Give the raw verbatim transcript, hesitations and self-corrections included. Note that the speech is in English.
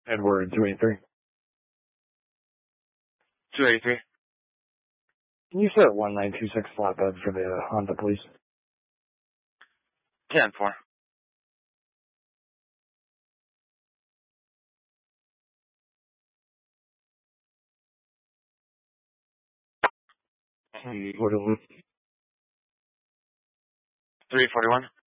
Edward two eighty-three. two eighty-three. Can you set one nine two six flatbed for the uh, Honda, please? ten four. Hmm, what is it? three forty-one.